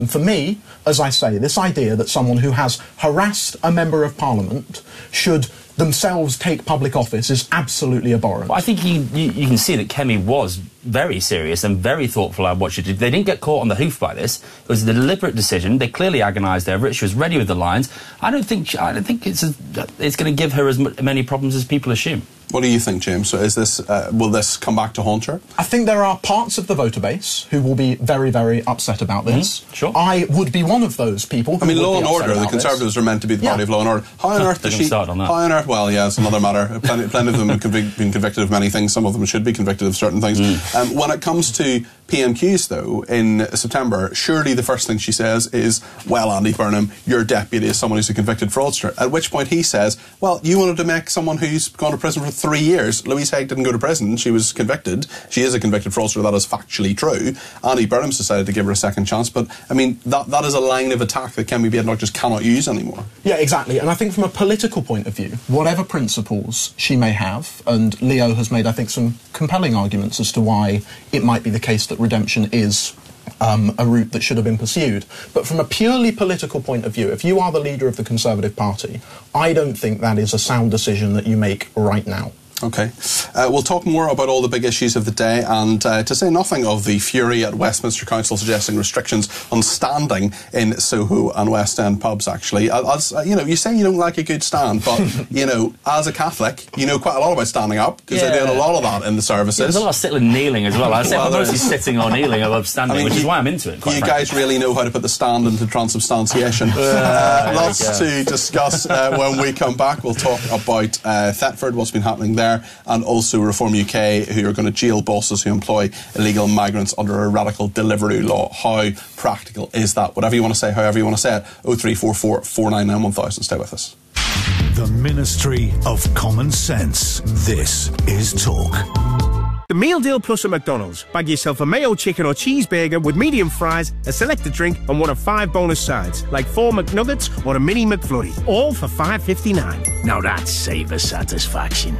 And for me, as I say, this idea that someone who has harassed a member of Parliament should themselves take public office is absolutely abhorrent. Well, I think you can see that Kemi was very serious and very thoughtful about what she did. They didn't get caught on the hoof by this. It was a deliberate decision. They clearly agonised over it. She was ready with the lines. I don't think it's going to give her as many problems as people assume. What do you think, James? So is this will this come back to haunt her? I think there are parts of the voter base who will be very, very upset about this. Sure. I would be one of those people. I mean, Law and Order. The Conservatives are meant to be the party of Law and Order. How on earth does she? Start on that. How on earth? Well, yeah, it's another matter. Plenty of them have been convicted of many things. Some of them should be convicted of certain things. When it comes to PMQs, though, in September, surely the first thing she says is, well, Andy Burnham, your deputy is someone who's a convicted fraudster. At which point he says, well, you wanted to make someone who's gone to prison for 3 years. Louise Haig didn't go to prison. She was convicted. She is a convicted fraudster. That is factually true. Andy Burnham's decided to give her a second chance. But, I mean, that is a line of attack that Kemi Badenoch just cannot use anymore. Yeah, exactly. And I think from a political point of view, whatever principles she may have, and Leo has made, I think, some compelling arguments as to why it might be the case that redemption is a route that should have been pursued. But from a purely political point of view, if you are the leader of the Conservative Party, I don't think that is a sound decision that you make right now. OK. We'll talk more about all the big issues of the day, and to say nothing of the fury at Westminster Council suggesting restrictions on standing in Soho and West End pubs, actually. You know, you say you don't like a good stand, but, you know, as a Catholic, you know quite a lot about standing up, because they're doing a lot of that in the services. Yeah, there's a lot of sitting and kneeling as well. I say I'm mostly sitting or kneeling above standing, which is why I'm into it, quite frankly. Guys really know how to put the stand into transubstantiation. Lots to discuss when we come back. We'll talk about Thetford, what's been happening there, and also Reform UK, who are going to jail bosses who employ illegal migrants under a radical Deliveroo law. How practical is that? Whatever you want to say, however you want to say it. 0344 499 1000. Stay with us. The Ministry of Common Sense. This is Talk. The Meal Deal Plus at McDonald's. Bag yourself a mayo chicken or cheeseburger with medium fries, a selected drink, and one of 5 bonus sides, like 4 McNuggets or a mini McFlurry, all for $5.59. Now that's savor satisfaction.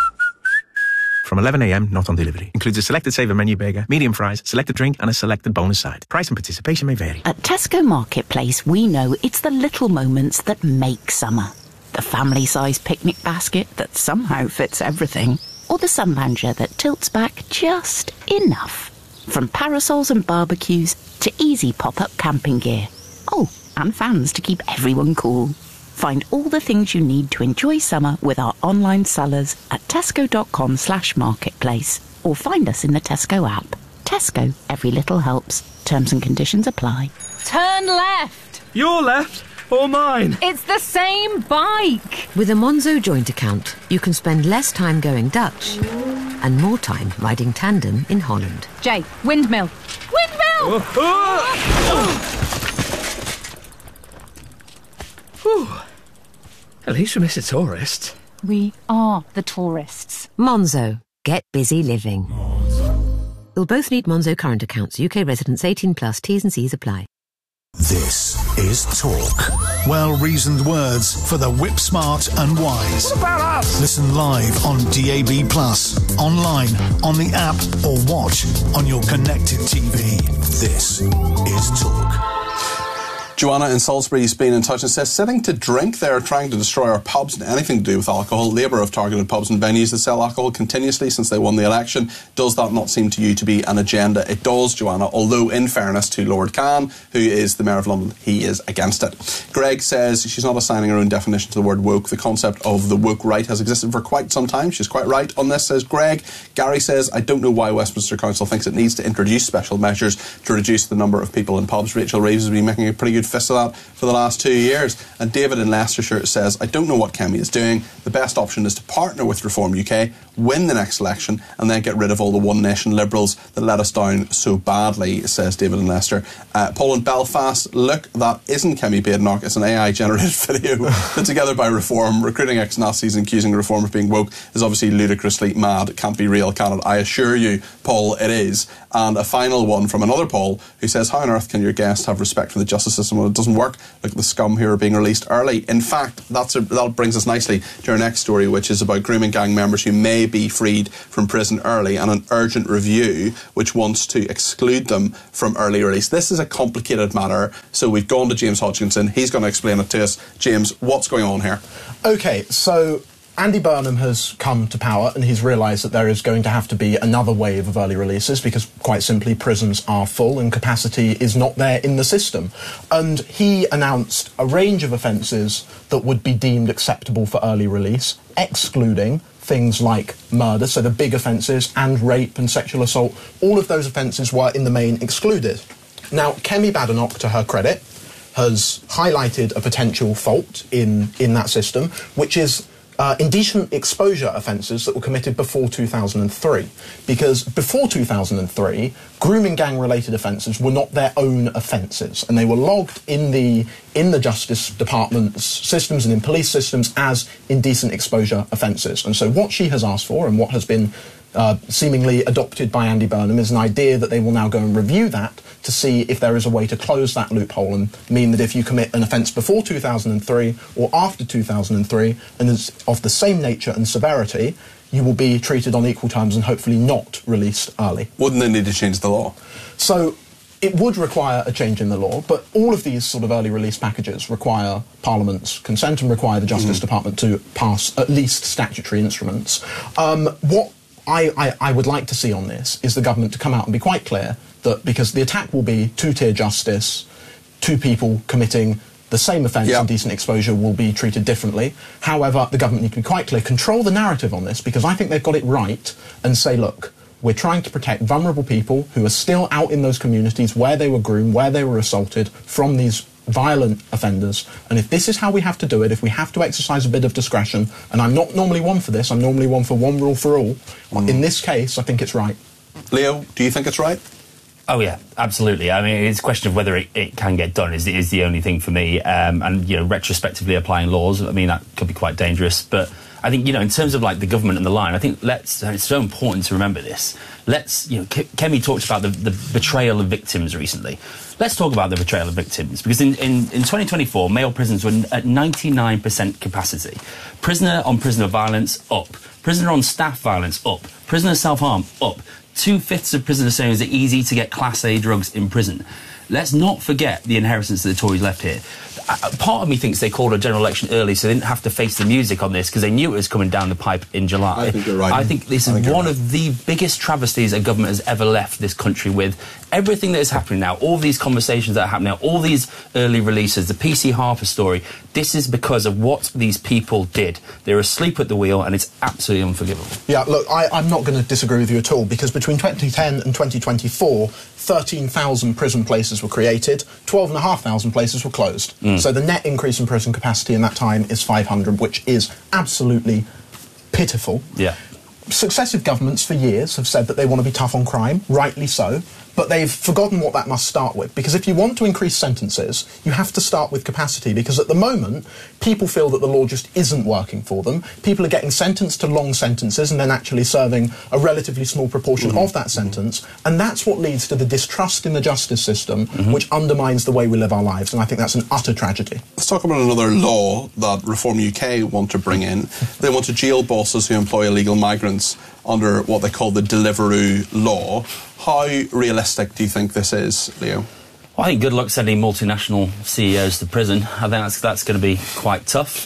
From 11 a.m, not on delivery. Includes a selected saver menu burger, medium fries, selected drink, and a selected bonus side. Price and participation may vary. At Tesco Marketplace, we know it's the little moments that make summer. The family-sized picnic basket that somehow fits everything. Or the sun lounger that tilts back just enough. From parasols and barbecues to easy pop-up camping gear. Oh, and fans to keep everyone cool. Find all the things you need to enjoy summer with our online sellers at tesco.com/marketplace, or find us in the Tesco app. Tesco, every little helps. Terms and conditions apply. Turn left. Your left or mine? It's the same bike. With a Monzo joint account, you can spend less time going Dutch and more time riding tandem in Holland. Jay, windmill. Windmill! Whew. At least we missed a tourist. We are the tourists. Monzo. Get busy living. You'll both need Monzo current accounts. UK residents 18+. T's and C's apply. This is Talk. Well-reasoned words for the whip-smart and wise. What about us? Listen live on DAB+, online, on the app, or watch on your connected TV. This is Talk. Joanna in Salisbury's been in touch and says, sitting to drink, they are trying to destroy our pubs and anything to do with alcohol. Labour have targeted pubs and venues that sell alcohol continuously since they won the election. Does that not seem to you to be an agenda? It does, Joanna, although in fairness to Lord Khan, who is the Mayor of London, he is against it. Greg says she's not assigning her own definition to the word woke. The concept of the woke right has existed for quite some time. She's quite right on this, says Greg. Gary says, I don't know why Westminster Council thinks it needs to introduce special measures to reduce the number of people in pubs. Rachel Reeves has been making a pretty good fist of that for the last 2 years. And David in Leicestershire says, I don't know what Kemi is doing. The best option is to partner with Reform UK, win the next election, and then get rid of all the One Nation Liberals that let us down so badly, says David in Leicester. Paul in Belfast, look, that isn't Kemi Badenoch. It's an AI-generated video put together by Reform. Recruiting ex-Nazis and accusing Reform of being woke is obviously ludicrously mad. It can't be real, can it? I assure you, Paul, it is. And a final one from another Paul, who says, how on earth can your guest have respect for the justice system when it doesn't work? Like the scum who are being released early. In fact, that brings us nicely to our next story, which is about grooming gang members who may may be freed from prison early, and an urgent review which wants to exclude them from early release. This is a complicated matter, so we've gone to James Hodgkinson. He's going to explain it to us. James, what's going on here? OK, so Andy Burnham has come to power and he's realised that there is going to have to be another wave of early releases because, quite simply, prisons are full and capacity is not there in the system. And he announced a range of offences that would be deemed acceptable for early release, excluding things like murder, so the big offences, and rape and sexual assault. All of those offences were, in the main, excluded. Now, Kemi Badenoch, to her credit, has highlighted a potential fault in that system, which is indecent exposure offences that were committed before 2003. Because before 2003, grooming gang-related offences were not their own offences, and they were logged in the Justice Department's systems and in police systems as indecent exposure offences. And so what she has asked for, and what has been seemingly adopted by Andy Burnham, is an idea that they will now go and review that to see if there is a way to close that loophole and mean that if you commit an offence before 2003 or after 2003 and is of the same nature and severity, you will be treated on equal terms and hopefully not released early. Wouldn't they need to change the law? So it would require a change in the law, but all of these sort of early release packages require Parliament's consent and require the Justice Department to pass at least statutory instruments. What I would like to see on this is the government to come out and be quite clear that, because the attack will be two-tier justice, two people committing the same offence, indecent exposure, will be treated differently. However, the government need to be quite clear, control the narrative on this, because I think they've got it right, and say, look, we're trying to protect vulnerable people who are still out in those communities where they were groomed, where they were assaulted, from these violent offenders, and if this is how we have to do it, if we have to exercise a bit of discretion, and I'm not normally one for this, I'm normally one for one rule for all, in this case, I think it's right. Leo, do you think it's right? Oh, yeah, absolutely. I mean, it's a question of whether it can get done is the only thing for me. And, you know, retrospectively applying laws, I mean, that could be quite dangerous. But I think, you know, in terms of, like, the government and the line, I think it's so important to remember this. Kemi talked about the betrayal of victims recently. Let's talk about the betrayal of victims, because in 2024, male prisons were at 99% capacity. Prisoner on prisoner violence, up. Prisoner on staff violence, up. Prisoner self-harm, up. 2/5 of prisoners saying it's easy to get Class A drugs in prison. Let's not forget the inheritance that the Tories left here. Part of me thinks they called a general election early so they didn't have to face the music on this because they knew it was coming down the pipe in July. I think you're right. I think this is one of the biggest travesties a government has ever left this country with. Everything that is happening now, all these conversations that are happening now, all these early releases, the PC Harper story, this is because of what these people did. They're asleep at the wheel and it's absolutely unforgivable. Yeah, look, I'm not going to disagree with you at all, because between 2010 and 2024, 13,000 prison places were created, 12,500 places were closed. So the net increase in prison capacity in that time is 500, which is absolutely pitiful. Yeah. Successive governments for years have said that they want to be tough on crime, rightly so, but they've forgotten what that must start with. Because if you want to increase sentences, you have to start with capacity, because at the moment, people feel that the law just isn't working for them. People are getting sentenced to long sentences and then actually serving a relatively small proportion of that sentence, and that's what leads to the distrust in the justice system, which undermines the way we live our lives, and I think that's an utter tragedy. Let's talk about another law that Reform UK want to bring in. They want to jail bosses who employ illegal migrants under what they call the Deliveroo law. How realistic do you think this is, Leo? Well, I think good luck sending multinational CEOs to prison. I think that's going to be quite tough.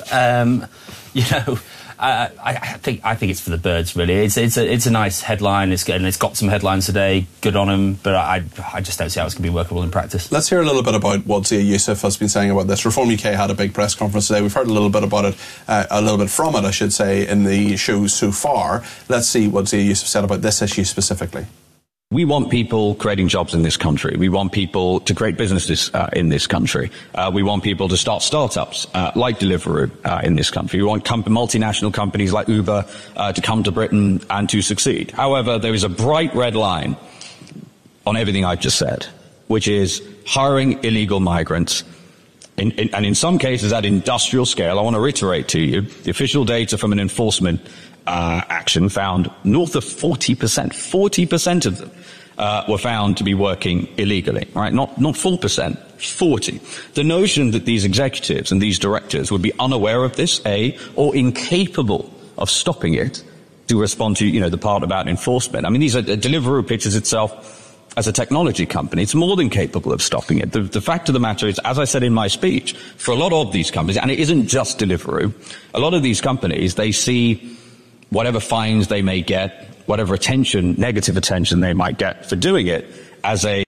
I think it's for the birds, really. It's a nice headline. It's got some headlines today. Good on them, but I just don't see how it's going to be workable in practice. Let's hear a little bit about what Zia Youssef has been saying about this. Reform UK had a big press conference today. We've heard a little bit about it, a little bit from it, I should say, in the show so far. Let's see what Zia Youssef said about this issue specifically. We want people creating jobs in this country. We want people to create businesses in this country. We want people to start startups like Deliveroo in this country. We want multinational companies like Uber to come to Britain and to succeed. However, there is a bright red line on everything I've just said, which is hiring illegal migrants. And in some cases at industrial scale. I want to reiterate to you, the official data from an enforcement action found north of 40% of them were found to be working illegally, right? Not full percent, 40. The notion that these executives and these directors would be unaware of this, or incapable of stopping it, to respond to, the part about enforcement. I mean, Deliveroo pitches itself as a technology company. It's more than capable of stopping it. The fact of the matter is, as I said in my speech, for a lot of these companies, and it isn't just Deliveroo, a lot of these companies, they see whatever fines they may get, whatever negative attention they might get for doing it, as a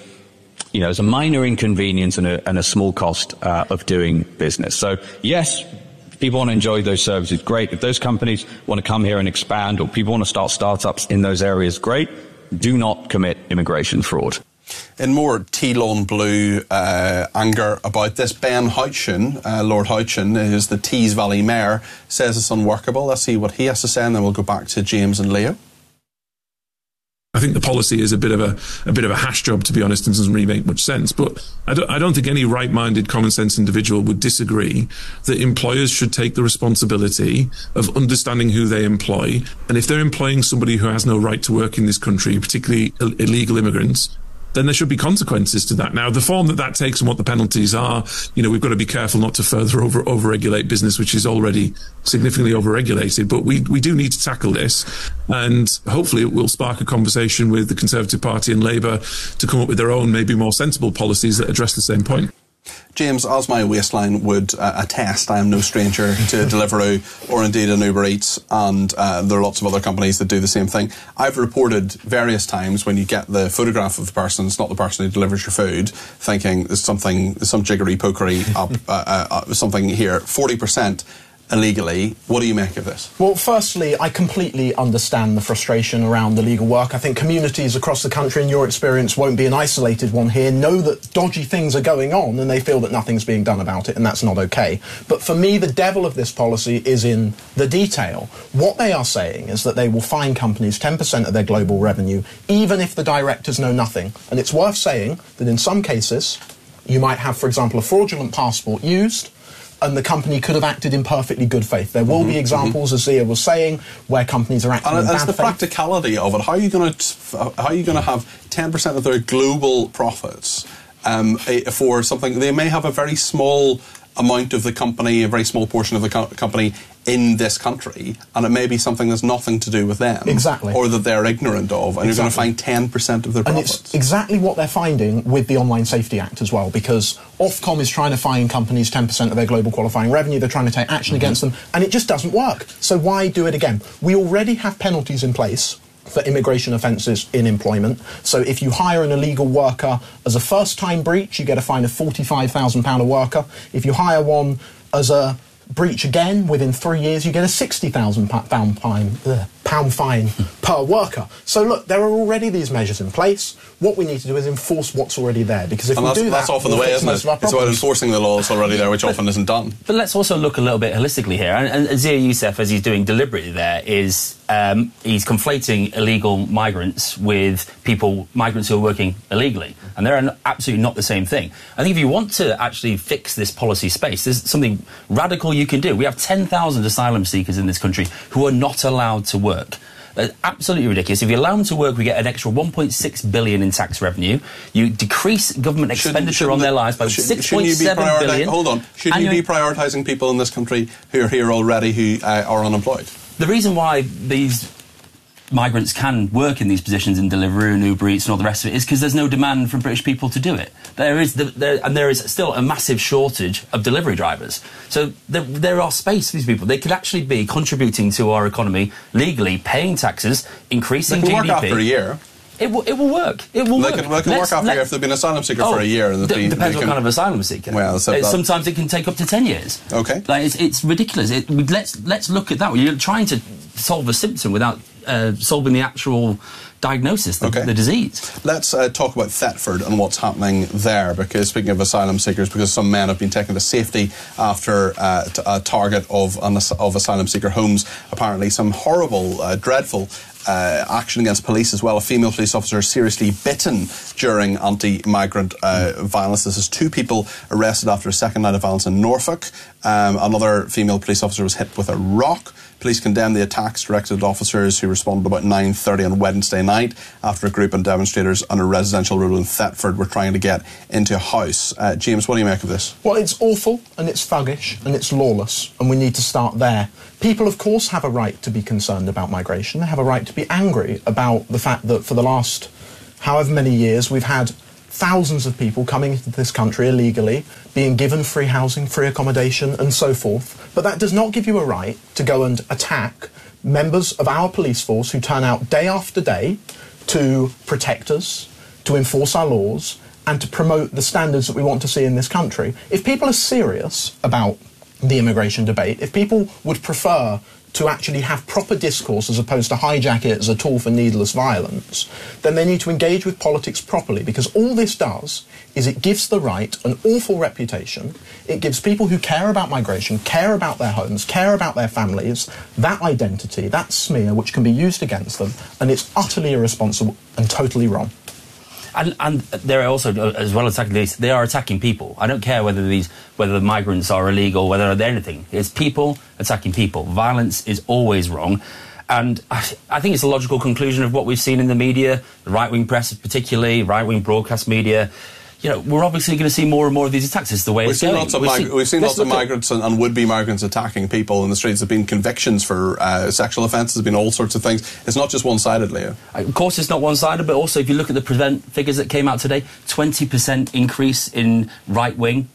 minor inconvenience and a small cost of doing business. So yes, people want to enjoy those services, great. If those companies want to come here and expand, or people want to start startups in those areas, great. Do not commit immigration fraud. In more Teelone Blue anger about this, Ben Houchen, Lord Houchen, who's the Tees Valley Mayor, says it's unworkable. Let's see what he has to say, and then we'll go back to James and Leo. I think the policy is a bit of a hash job, to be honest, and doesn't really make much sense. But I don't think any right-minded, common-sense individual would disagree that employers should take the responsibility of understanding who they employ. And if they're employing somebody who has no right to work in this country, particularly illegal immigrants, then there should be consequences to that. Now, the form that takes and what the penalties are, we've got to be careful not to further over-regulate business, which is already significantly over-regulated. But we do need to tackle this, and hopefully it will spark a conversation with the Conservative Party and Labour to come up with their own, maybe more sensible policies that address the same point. James, as my waistline would attest, I am no stranger to Deliveroo or indeed an Uber Eats, and there are lots of other companies that do the same thing. I've reported various times when you get the photograph of the person, it's not the person who delivers your food, thinking there's some jiggery pokery something here. 40% illegally. What do you make of this? Well, firstly, I completely understand the frustration around illegal work. I think communities across the country, in your experience, won't be an isolated one here, know that dodgy things are going on and they feel that nothing's being done about it, and that's not okay. But for me, the devil of this policy is in the detail. What they are saying is that they will fine companies 10% of their global revenue, even if the directors know nothing. And it's worth saying that in some cases, you might have, for example, a fraudulent passport used, and the company could have acted in perfectly good faith. There will be examples, as Zia was saying, where companies are acting in bad faith. And it's the practicality of it. How are you going to have 10% of their global profits for something? They may have a very small amount of the company, a very small portion of the company in this country, and it may be something that's nothing to do with them. Exactly. Or that they're ignorant of, and you're going to find 10% of their profits. And it's exactly what they're finding with the Online Safety Act as well, because Ofcom is trying to fine companies 10% of their global qualifying revenue. They're trying to take action against them, and it just doesn't work. So why do it again? We already have penalties in place for immigration offences in employment. So if you hire an illegal worker as a first-time breach, you get a fine of £45,000 a worker. If you hire one as a breach again within 3 years, you get a £60,000 fine per worker. So look, there are already these measures in place. What we need to do is enforce what's already there, because if we do that, that's often the way, isn't it? It's about enforcing the law that's already there, which often isn't done. But let's also look a little bit holistically here. And Zia Youssef, as he's doing deliberately there, is he's conflating illegal migrants with migrants who are working illegally. And they're absolutely not the same thing. I think if you want to actually fix this policy space, there's something radical you can do. We have 10,000 asylum seekers in this country who are not allowed to work. Absolutely ridiculous. If you allow them to work, we get an extra $1.6 billion in tax revenue. You decrease government expenditure on their lives by $6.7 billion. Hold on. Should you be prioritising people in this country who are here already who are unemployed? The reason why these migrants can work in these positions in Deliveroo and Uber Eats and all the rest of it is because there's no demand from British people to do it. There is still a massive shortage of delivery drivers. So there are space for these people. They could actually be contributing to our economy legally, paying taxes, increasing GDP. They can work after a year. It will work. It will work. They can work after a year if they've been asylum seeker for a year. And depends what kind of asylum seeker. Well, sometimes it can take up to 10 years. Okay. It's ridiculous. Let's look at that. You're trying to solve a symptom without solving the actual diagnosis, the disease. Let's talk about Thetford and what's happening there, because speaking of asylum seekers, because some men have been taken to safety after a target of asylum seeker homes. Apparently some horrible, dreadful action against police as well. A female police officer seriously bitten during anti-migrant violence. This is 2 people arrested after a second night of violence in Norfolk. Another female police officer was hit with a rock. Police condemned the attacks directed at officers who responded about 9:30 on Wednesday night after a group of demonstrators on a residential road in Thetford were trying to get into a house. James, what do you make of this? Well, it's awful, and it's thuggish, and it's lawless, and we need to start there. People, of course, have a right to be concerned about migration. They have a right to be angry about the fact that for the last however many years we've had thousands of people coming into this country illegally, being given free housing, free accommodation, and so forth. But that does not give you a right to go and attack members of our police force who turn out day after day to protect us, to enforce our laws, and to promote the standards that we want to see in this country. If people are serious about the immigration debate, if people would prefer to actually have proper discourse as opposed to hijack it as a tool for needless violence, then they need to engage with politics properly, because all this does is it gives the right an awful reputation. It gives people who care about migration, care about their homes, care about their families, that identity, that smear which can be used against them, and it's utterly irresponsible and totally wrong. And they're also, as well as attacking these, they are attacking people. I don't care whether the migrants are illegal, whether they're anything. It's people attacking people. Violence is always wrong. And I think it's a logical conclusion of what we've seen in the media, the right-wing press particularly, right-wing broadcast media. You know, we're obviously going to see more and more of these attacks. It's the way it's going. We've seen lots of migrants and would-be migrants attacking people in the streets. There have been convictions for sexual offences. There's been all sorts of things. It's not just one-sided, Leo. Of course it's not one-sided, but also if you look at the Prevent figures that came out today, 20% increase in right-wing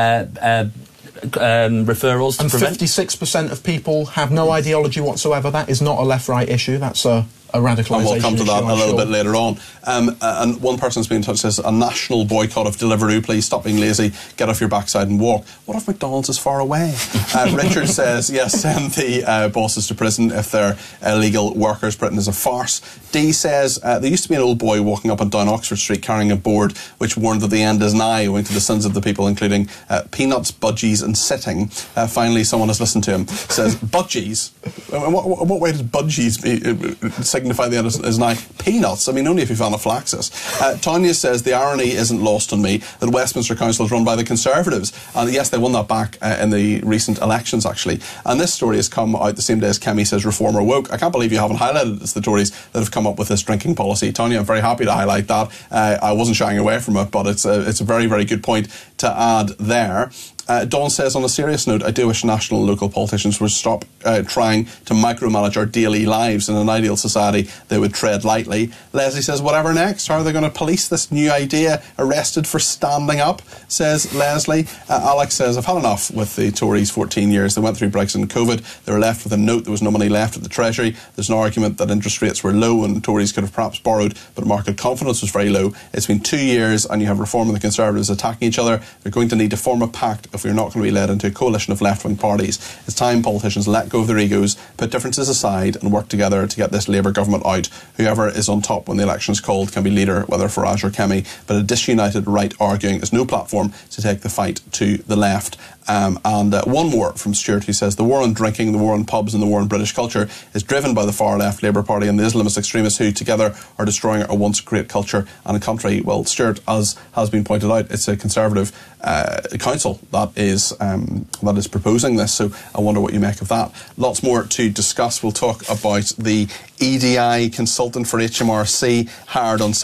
referrals to and Prevent. 56% of people have no ideology whatsoever. That is not a left-right issue. That's a radicalisation and we'll come to that issue, a little bit later on. And one person's been in touch says, a national boycott of Deliveroo, please stop being lazy, get off your backside and walk. What if McDonald's is far away? Richard says, yes, send the bosses to prison if they're illegal workers. Britain is a farce. Dee says, there used to be an old boy walking up and down Oxford Street carrying a board which warned that the end is nigh, owing to the sins of the people, including peanuts, budgies and sitting. Finally, someone has listened to him. Says, budgies? What way does budgies signify the end is nigh? Peanuts? I mean, only if you've anaphylaxis. Tanya says, the irony isn't lost on me that Westminster Council is run by the Conservatives. And yes, they won that back in the recent elections, actually. And this story has come out the same day as Kemi says Reform are woke. I can't believe you haven't highlighted it's the Tories that have come up with this drinking policy. Tanya, I'm very happy to highlight that. I wasn't shying away from it, but it's a very, very good point to add there. Dawn says, on a serious note, I do wish national and local politicians would stop trying to micromanage our daily lives. In an ideal society, they would tread lightly. Leslie says, whatever next? How are they going to police this new idea? Arrested for standing up, says Leslie. Alex says, I've had enough with the Tories 14 years. They went through Brexit and COVID. They were left with a note. There was no money left at the Treasury. There's an argument that interest rates were low and Tories could have perhaps borrowed, but market confidence was very low. It's been 2 years and you have Reform and the Conservatives attacking each other. They're going to need to form a pact if we're not going to be led into a coalition of left-wing parties. It's time politicians let go of their egos, put differences aside and work together to get this Labour government out. Whoever is on top when the election is called can be leader, whether Farage or Kemi, but a disunited right arguing is no platform to take the fight to the left. And one more from Stuart, who says, the war on drinking, the war on pubs and the war on British culture is driven by the far-left Labour Party and the Islamist extremists who together are destroying our once great culture and country. Well, Stuart, as has been pointed out, it's a Conservative council that is proposing this, so I wonder what you make of that. Lots more to discuss. We'll talk about the EDI consultant for HMRC hired on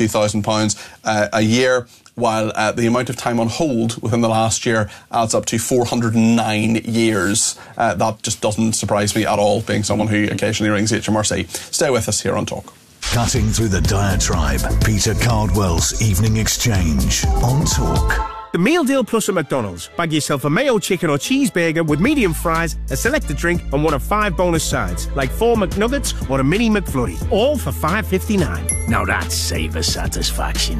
£72,000 a year, while the amount of time on hold within the last year adds up to 409 years. That just doesn't surprise me at all, being someone who occasionally rings HMRC. Stay with us here on Talk. Cutting through the diatribe, Peter Cardwell's Evening Exchange on Talk. The Meal Deal Plus at McDonald's. Bag yourself a mayo chicken or cheeseburger with medium fries, a selected drink and one of 5 bonus sides, like 4 McNuggets or a mini McFlurry, all for $5.59. Now that's saver satisfaction.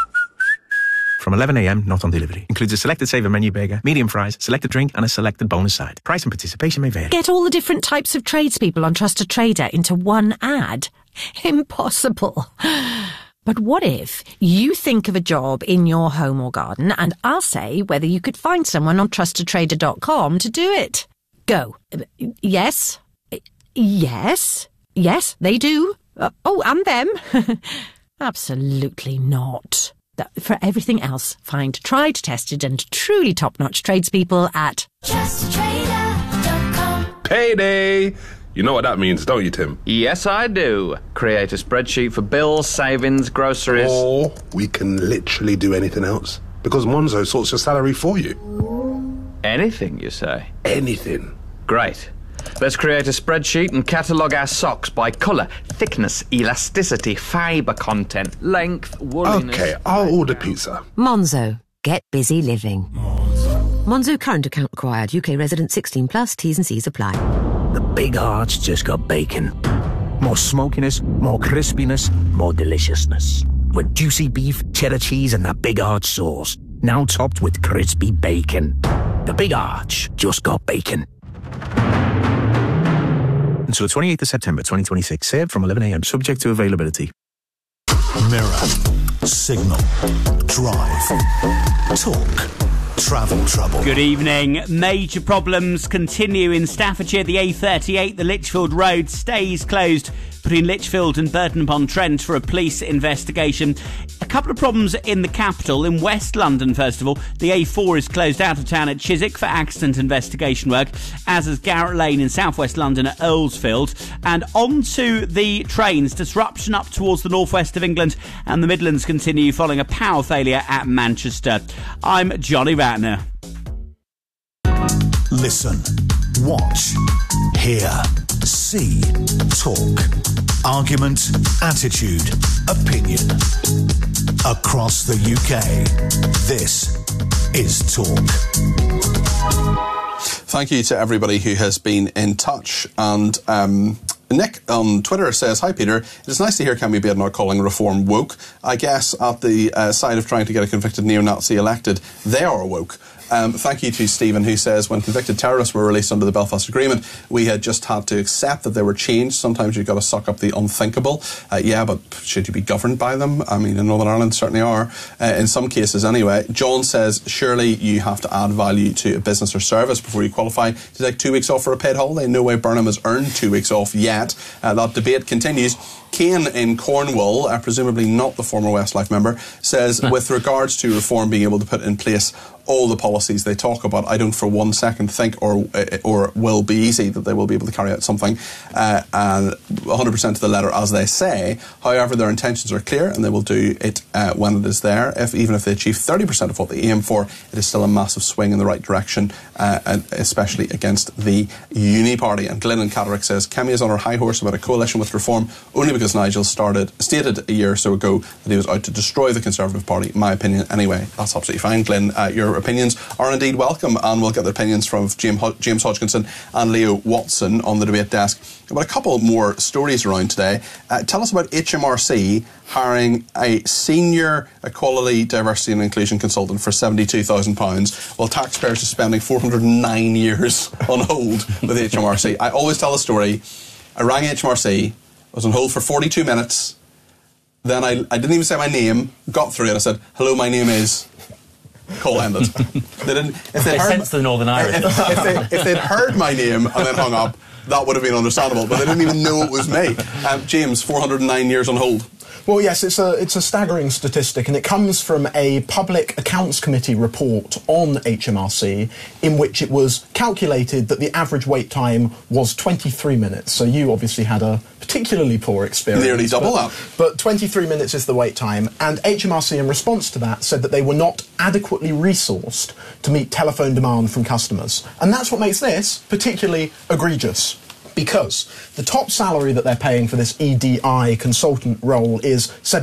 From 11 a.m, not on delivery. Includes a selected saver menu burger, medium fries, selected drink and a selected bonus side. Price and participation may vary. Get all the different types of tradespeople on Trusted Trader into one ad? Impossible. But what if you think of a job in your home or garden and I'll say whether you could find someone on trustedtrader.com to do it? Go. Yes. Yes. Yes, they do. And them. Absolutely not. For everything else, find tried, tested and truly top-notch tradespeople at trustedtrader.com. Payday! You know what that means, don't you, Tim? Yes, I do. Create a spreadsheet for bills, savings, groceries. Or we can literally do anything else, because Monzo sorts your salary for you. Anything, you say? Anything. Great. Let's create a spreadsheet and catalogue our socks by colour, thickness, elasticity, fibre content, length, wooliness... Okay, I'll order pizza. Monzo. Get busy living. Monzo current account required. UK resident 16 plus. T's and C's apply. The Big Arch just got bacon. More smokiness, more crispiness, more deliciousness. With juicy beef, cheddar cheese and that Big Arch sauce. Now topped with crispy bacon. The Big Arch just got bacon. Until the 28th of September 2026. Served from 11 a.m. subject to availability. Mirror, Signal, Drive, Talk, Travel Trouble. Good evening. Major problems continue in Staffordshire. The A38, the Lichfield Road, stays closed between Lichfield and Burton-upon-Trent for a police investigation. A couple of problems in the capital. In West London, first of all, the A4 is closed out of town at Chiswick for accident investigation work, as is Garrett Lane in southwest London at Earlsfield. And on to the trains. Disruption up towards the northwest of England and the Midlands continue following a power failure at Manchester. I'm Johnny Ratner. Listen, watch, hear, see, talk. Argument, attitude, opinion. Across the UK, this is Talk. Thank you to everybody who has been in touch. And Nick on Twitter says, "Hi Peter, it is nice to hear Kemi Badenoch calling reform woke. I guess at the side of trying to get a convicted neo-Nazi elected, they are woke." Thank you to Stephen, who says, when convicted terrorists were released under the Belfast Agreement, we had just had to accept that they were changed. Sometimes you've got to suck up the unthinkable. Yeah, but should you be governed by them? I mean, in Northern Ireland certainly are, in some cases anyway. John says, surely you have to add value to a business or service before you qualify to take 2 weeks off for a paid holiday. No way Burnham has earned 2 weeks off yet. That debate continues. Kane in Cornwall, presumably not the former Westlife member, says, with regards to reform being able to put in place all the policies they talk about, I don't for 1 second think or will be easy that they will be able to carry out something and 100% to the letter as they say. However, their intentions are clear and they will do it when it is there. Even if they achieve 30% of what they aim for, it is still a massive swing in the right direction, and especially against the Uni Party. And Glyn and Catterick says, Kemi is on her high horse about a coalition with reform only because Nigel stated a year or so ago that he was out to destroy the Conservative Party. My opinion anyway. That's absolutely fine, Glyn. Your opinions are indeed welcome, and we'll get the opinions from James Hodgkinson and Leo Watson on the debate desk. But a couple more stories around today. Tell us about HMRC hiring a senior equality, diversity and inclusion consultant for £72,000 while taxpayers are spending 409 years on hold with HMRC. I always tell the story. I rang HMRC, I was on hold for 42 minutes, then I didn't even say my name, got through it, I said, hello, my name is... Call ended. They sense the Northern Irish. If they'd heard my name and then hung up, that would have been understandable, but they didn't even know it was me. James, 409 years on hold. Well, yes, it's a staggering statistic, and it comes from a Public Accounts Committee report on HMRC in which it was calculated that the average wait time was 23 minutes. So you obviously had a particularly poor experience. Nearly double that. But 23 minutes is the wait time, and HMRC in response to that said that they were not adequately resourced to meet telephone demand from customers. And that's what makes this particularly egregious. Because the top salary that they're paying for this EDI consultant role is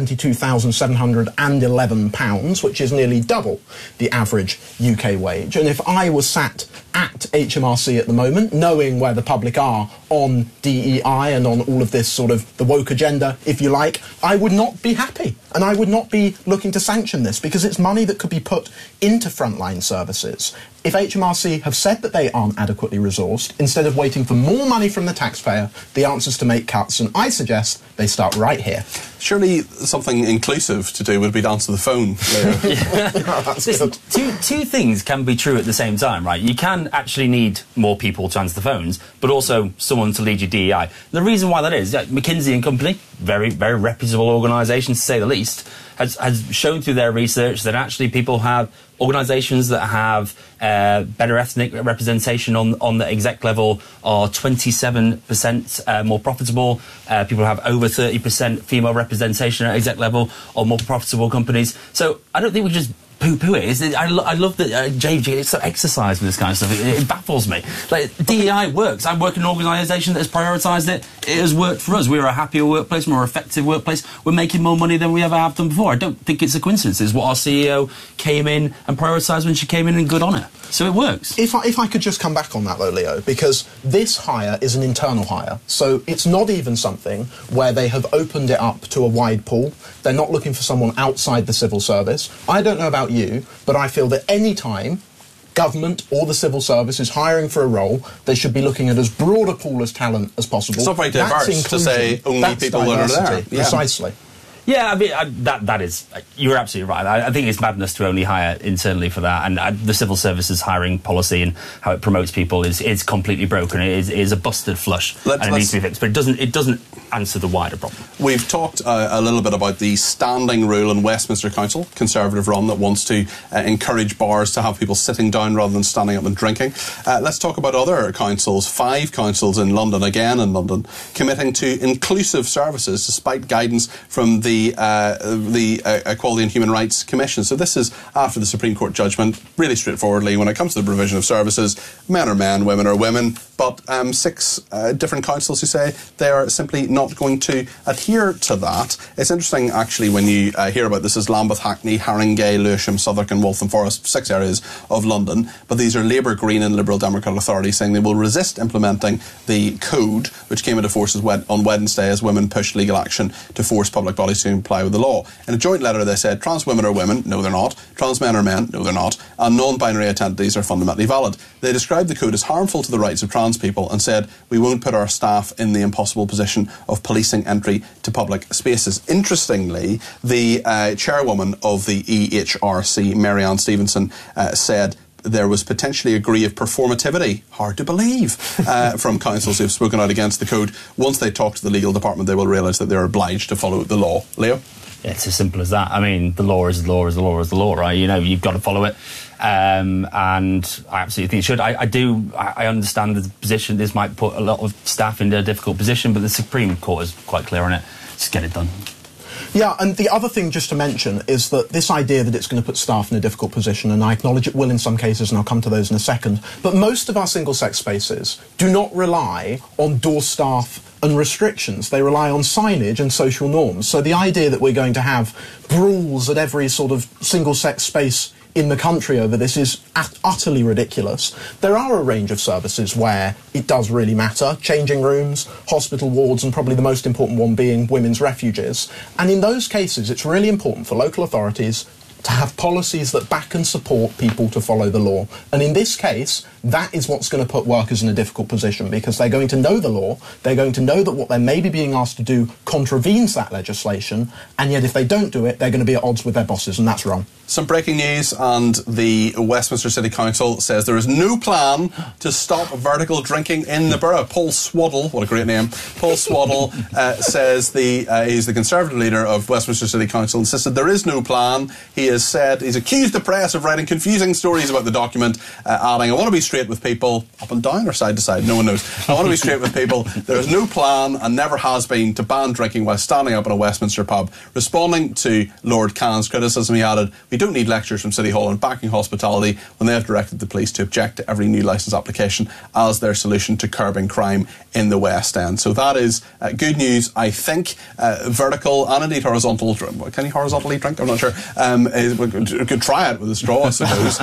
£72,711, which is nearly double the average UK wage. And if I was sat at HMRC at the moment, knowing where the public are on DEI and on all of this sort of the woke agenda, if you like, I would not be happy. And I would not be looking to sanction this because it's money that could be put into frontline services. If HMRC have said that they aren't adequately resourced, instead of waiting for more money from the taxpayer, the answer is to make cuts, and I suggest they start right here. Surely something inclusive to do would be to answer the phone, Listen, two things can be true at the same time, right? You can actually need more people to answer the phones, but also someone to lead your DEI. The reason why that is, McKinsey & Company, very, very reputable organisation to say the least, has shown through their research that actually people have organisations that have better ethnic representation on the exec level are 27% more profitable. People who have over 30% female representation at exec level are more profitable companies. So I don't think we can just poo-poo it. I love that JJ gets so exercised with this kind of stuff. It baffles me. Like, DEI works. I work in an organisation that has prioritised it. It has worked for us. We're a happier workplace, more effective workplace. We're making more money than we ever have done before. I don't think it's a coincidence. It's what our CEO came in and prioritised when she came in, and good on her. So it works. If I could just come back on that, though, Leo, because this hire is an internal hire. So it's not even something where they have opened it up to a wide pool. They're not looking for someone outside the civil service. I don't know about you, but I feel that any time government or the civil service is hiring for a role, they should be looking at as broad a pool as talent as possible. It's not very diverse to say only people that are there. Yeah. Precisely. Yeah, I mean, that is... You're absolutely right. I think it's madness to only hire internally for that, and the civil service's hiring policy and how it promotes people is completely broken. It is a busted flush, and it needs to be fixed. But it doesn't answer the wider problem. We've talked a little bit about the standing rule in Westminster Council, Conservative run, that wants to encourage bars to have people sitting down rather than standing up and drinking. Let's talk about other councils. 5 councils in London, committing to inclusive services despite guidance from the Equality and Human Rights Commission. So this is after the Supreme Court judgment. Really straightforwardly, when it comes to the provision of services, men are men, women are women. But 6 different councils who say they are simply not going to adhere to that. It's interesting, actually, when you hear about this as Lambeth, Hackney, Haringey, Lewisham, Southwark and Waltham Forest, 6 areas of London. But these are Labour, Green and Liberal Democrat authorities saying they will resist implementing the code, which came into force on Wednesday as women pushed legal action to force public bodies to comply with the law. In a joint letter they said trans women are women, no they're not, trans men are men, no they're not, and non-binary identities are fundamentally valid. They described the code as harmful to the rights of trans people and said we won't put our staff in the impossible position of policing entry to public spaces. Interestingly, the chairwoman of the EHRC, Mary-Ann Stevenson, said there was potentially a degree of performativity, hard to believe, from councils who've spoken out against the code. Once they talk to the legal department, they will realise that they're obliged to follow the law. Leo? It's as simple as that. I mean, the law is the law is the law is the law, right? You know, you've got to follow it. And I absolutely think it should. I understand the position. This might put a lot of staff into a difficult position, but the Supreme Court is quite clear on it. Just get it done. Yeah, and the other thing just to mention is that this idea that it's going to put staff in a difficult position, and I acknowledge it will in some cases, and I'll come to those in a second, but most of our single-sex spaces do not rely on door staff and restrictions. They rely on signage and social norms. So the idea that we're going to have brawls at every sort of single-sex space in the country over this is utterly ridiculous. There are a range of services where it does really matter. Changing rooms, hospital wards, and probably the most important one being women's refuges. And in those cases, it's really important for local authorities to have policies that back and support people to follow the law. And in this case, that is what's going to put workers in a difficult position, because they're going to know the law, they're going to know that what they may be being asked to do contravenes that legislation, and yet if they don't do it, they're going to be at odds with their bosses, and that's wrong. Some breaking news, and the Westminster City Council says there is no plan to stop vertical drinking in the borough. Paul Swaddle, what a great name, Paul Swaddle says he's the Conservative leader of Westminster City Council, insisted there is no plan. He has said, he's accused the press of writing confusing stories about the document, adding, I want to be straight with people, up and down or side to side, no one knows. I want to be straight with people. There is no plan, and never has been, to ban drinking while standing up in a Westminster pub. Responding to Lord Cahn's criticism, he added, we don't need lectures from City Hall on backing hospitality when they have directed the police to object to every new licence application as their solution to curbing crime in the West End. So that is good news, I think. Vertical and indeed horizontal, can you horizontally drink? I'm not sure. We could try it with a straw, I suppose.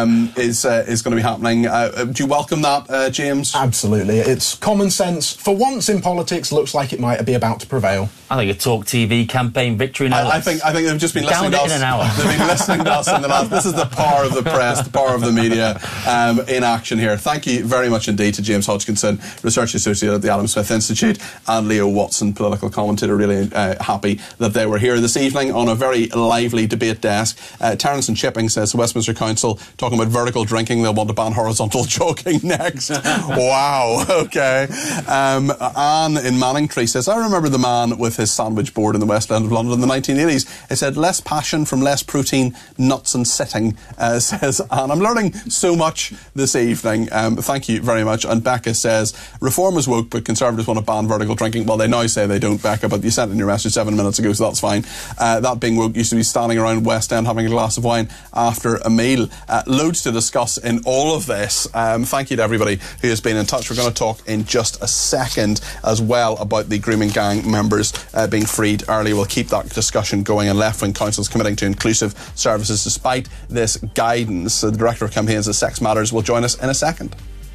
Is going to be happening. Do you welcome that, James? Absolutely. It's common sense. For once in politics, looks like it might be about to prevail. I think a Talk TV campaign victory now. I think they've just been listening to us. In an hour. They've been listening to us in the last. This is the power of the press, the power of the media in action here. Thank you very much indeed to James Hodgkinson, Research Associate at the Adam Smith Institute, and Leo Watson, political commentator. Really happy that they were here this evening on a very lively debate desk. Terence and Chipping says the Westminster Council talking about vertical drinking. They'll want to ban horizontal jogging next. Wow. Okay. Anne in Manningtree says, I remember the man with his sandwich board in the West End of London in the 1980s. It said, less passion from less protein, nuts and sitting, says Anne. I'm learning so much this evening. Thank you very much. And Becca says, reform is woke, but Conservatives want to ban vertical drinking. Well, they now say they don't, Becca, but you sent in your message 7 minutes ago, so that's fine. That being woke used to be standing around West West End having a glass of wine after a meal. Loads to discuss in all of this. Thank you to everybody who has been in touch. We're going to talk in just a second as well about the grooming gang members being freed early. We'll keep that discussion going, and left-wing councils committing to inclusive services despite this guidance. The Director of Campaigns at Sex Matters will join us in a second.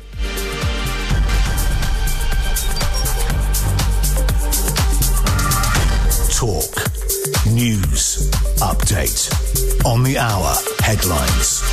Talk. News. Update. On the hour. Headlines.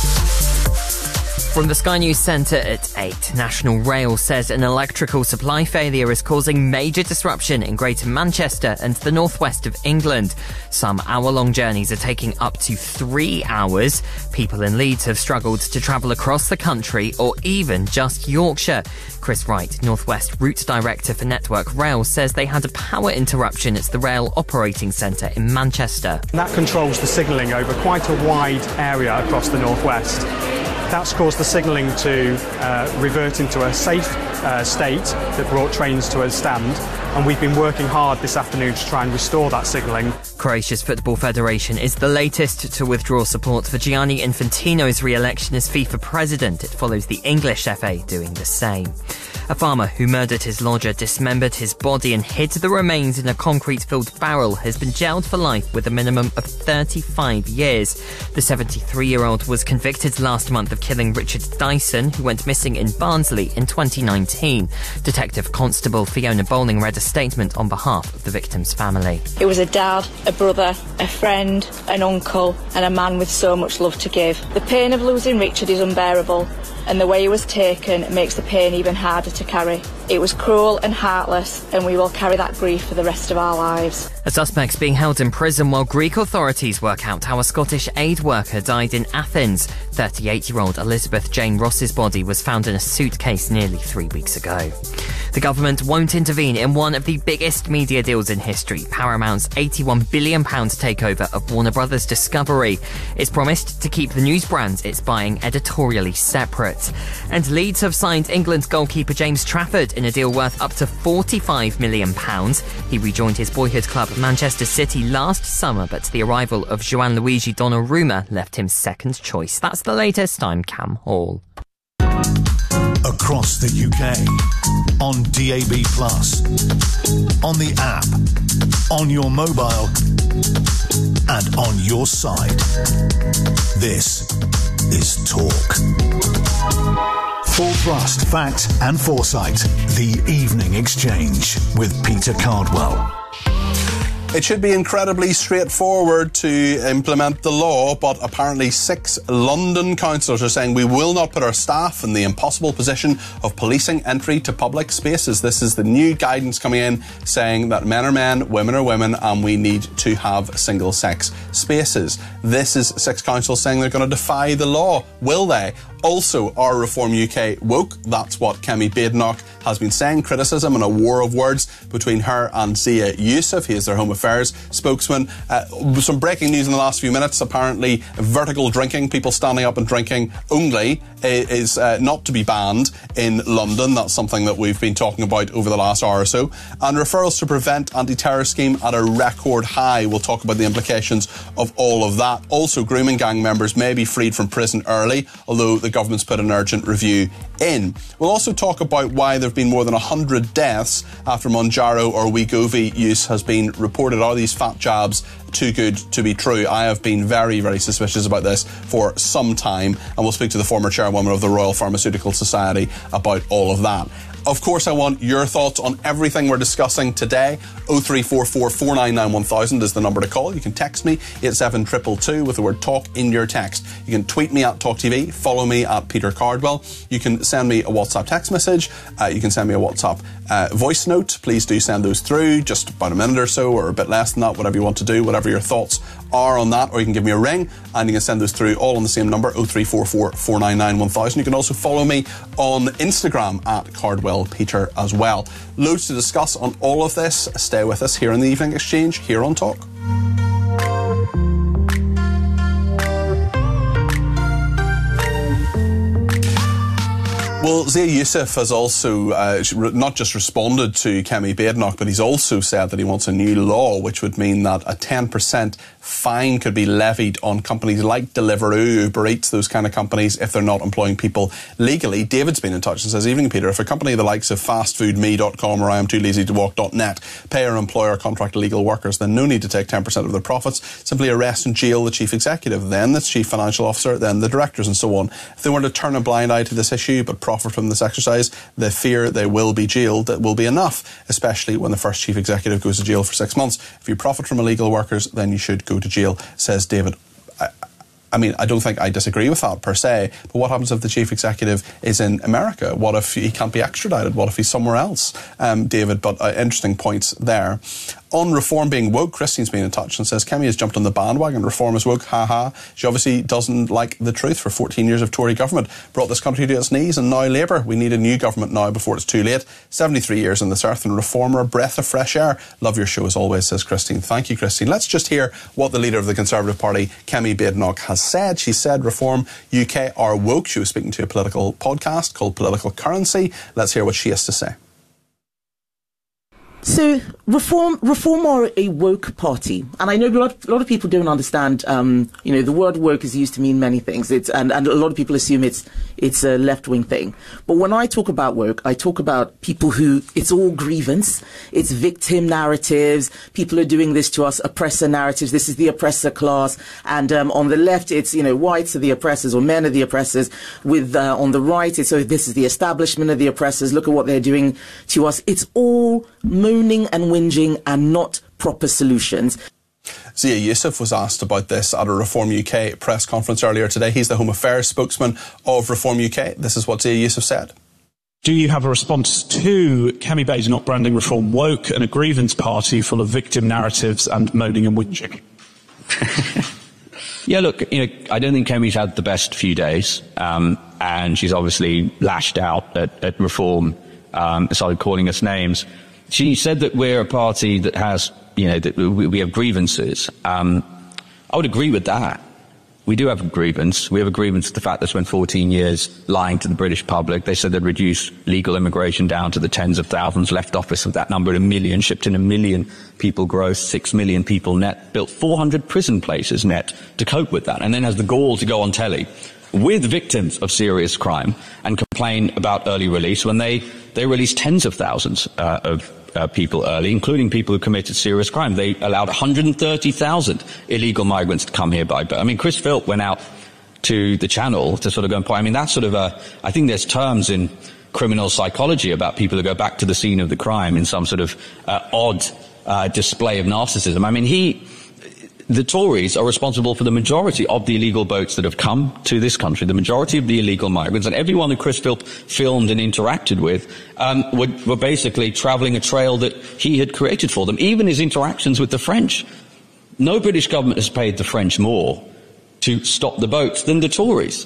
From the Sky News Centre at 8, National Rail says an electrical supply failure is causing major disruption in Greater Manchester and the northwest of England. Some hour-long journeys are taking up to 3 hours. People in Leeds have struggled to travel across the country or even just Yorkshire. Chris Wright, Northwest Route Director for Network Rail, says they had a power interruption at the rail operating centre in Manchester. That controls the signalling over quite a wide area across the northwest. That's caused the signalling to revert into a safe state that brought trains to a stand, and we've been working hard this afternoon to try and restore that signalling. Croatia's Football Federation is the latest to withdraw support for Gianni Infantino's re-election as FIFA president. It follows the English FA doing the same. A farmer who murdered his lodger, dismembered his body and hid the remains in a concrete-filled barrel has been jailed for life with a minimum of 35 years. The 73-year-old was convicted last month of killing Richard Dyson, who went missing in Barnsley in 2019. Detective Constable Fiona Bowling read a statement on behalf of the victim's family. It was a dad, a brother, a friend, an uncle, and a man with so much love to give. The pain of losing Richard is unbearable, and the way he was taken makes the pain even harder to carry. It was cruel and heartless, and we will carry that grief for the rest of our lives. A suspect's being held in prison while Greek authorities work out how a Scottish aid worker died in Athens. 38-year-old Elizabeth Jane Ross's body was found in a suitcase nearly 3 weeks ago. The government won't intervene in one of the biggest media deals in history, Paramount's £81 billion takeover of Warner Brothers Discovery. It's promised to keep the news brands it's buying editorially separate. And Leeds have signed England's goalkeeper James Trafford in a deal worth up to £45 million. He rejoined his boyhood club Manchester City last summer, but the arrival of Gianluigi Donnarumma left him second choice. That's the latest. I'm Cam Hall. Across the UK, on DAB+, on the app, on your mobile, and on your side. This is Talk. Full thrust, fact and foresight. The Evening Exchange with Peter Cardwell. It should be incredibly straightforward to implement the law, but apparently 6 London councillors are saying we will not put our staff in the impossible position of policing entry to public spaces. This is the new guidance coming in saying that men are men, women are women, and we need to have single-sex spaces. This is 6 councils saying they're going to defy the law. Will they? Also, are Reform UK woke? That's what Kemi Badenoch has been saying. Criticism and a war of words between her and Zia Youssef. He is their Home Affairs spokesman. Some breaking news in the last few minutes. Apparently, vertical drinking, people standing up and drinking only, is not to be banned in London. That's something that we've been talking about over the last hour or so. And referrals to Prevent anti-terror scheme at a record high. We'll talk about the implications of all of that. Also, grooming gang members may be freed from prison early, although the government's put an urgent review in. We'll also talk about why there have been more than 100 deaths after Mounjaro or Wegovy use has been reported. Are these fat jabs too good to be true? I have been very, very suspicious about this for some time, and we'll speak to the former chairwoman of the Royal Pharmaceutical Society about all of that. Of course, I want your thoughts on everything we're discussing today. 0344 499 1000 is the number to call. You can text me, 87222 with the word talk in your text. You can tweet me at TalkTV, follow me at Peter Cardwell. You can send me a WhatsApp text message. You can send me a WhatsApp voice note. Please do send those through, just about a minute or so, or a bit less than that, whatever you want to do, whatever your thoughts are on that. Or you can give me a ring and you can send those through all on the same number, 0344 499 1000. You can also follow me on Instagram at Cardwell Peter as well. Loads to discuss on all of this. Stay with us here in the Evening Exchange, here on Talk. Well, Zia Youssef has also not just responded to Kemi Badenoch, but he's also said that he wants a new law, which would mean that a 10% fine could be levied on companies like Deliveroo, Uber Eats, those kind of companies, if they're not employing people legally. David's been in touch and says, evening Peter, if a company the likes of fastfoodme.com or IamTooLazyToWalk.net pay or employ or contract illegal workers, then no need to take 10% of their profits, simply arrest and jail the chief executive, then the chief financial officer, then the directors and so on. If they were to turn a blind eye to this issue but profit from this exercise, the fear they will be jailed will be enough, especially when the first chief executive goes to jail for 6 months. If you profit from illegal workers, then you should go to jail, says David. I mean, I don't think I disagree with that per se, but what happens if the chief executive is in America? What if he can't be extradited? What if he's somewhere else? David, but interesting points there. On reform being woke, Christine's been in touch and says Kemi has jumped on the bandwagon. Reform is woke, haha. She obviously doesn't like the truth. For 14 years of Tory government brought this country to its knees, and now Labour. We need a new government now before it's too late. 73 years on this earth, and reform are a breath of fresh air. Love your show as always, says Christine. Thank you, Christine. Let's just hear what the leader of the Conservative Party, Kemi Badenoch, has said. She said Reform UK are woke. She was speaking to a political podcast called Political Currency. Let's hear what she has to say. So reform are a woke party, and I know a lot of people don't understand. The word woke is used to mean many things. And a lot of people assume it's a left-wing thing. But when I talk about woke, I talk about people who it's all grievance, it's victim narratives. People are doing this to us, oppressor narratives. This is the oppressor class, and on the left it's whites are the oppressors or men are the oppressors. With on the right it's this is the establishment of the oppressors. Look at what they're doing to us. It's all moaning and whinging and not proper solutions. Zia Youssef was asked about this at a Reform UK press conference earlier today. He's the Home Affairs spokesman of Reform UK. This is what Zia Youssef said. Do you have a response to Kemi Badenoch branding Reform woke and a grievance party full of victim narratives and moaning and whinging? Yeah, look, I don't think Kemi's had the best few days, and she's obviously lashed out at Reform, started calling us names. She said that we're a party that has, that we have grievances. I would agree with that. We do have a grievance. We have a grievance with the fact that they spent 14 years lying to the British public. They said they'd reduce legal immigration down to the tens of thousands, left office with that number at 1 million, shipped in 1 million people gross, 6 million people net, built 400 prison places net to cope with that, and then has the gall to go on telly with victims of serious crime and complain about early release when they released tens of thousands of people early, including people who committed serious crime. They allowed 130,000 illegal migrants to come here by boat. I mean, Chris Philp went out to the Channel to sort of go and point. I mean, that's sort of I think there's terms in criminal psychology about people who go back to the scene of the crime in some sort of odd display of narcissism. I mean, the Tories are responsible for the majority of the illegal boats that have come to this country, the majority of the illegal migrants, and everyone who Chris Philp filmed and interacted with were basically travelling a trail that he had created for them. Even his interactions with the French. No British government has paid the French more to stop the boats than the Tories.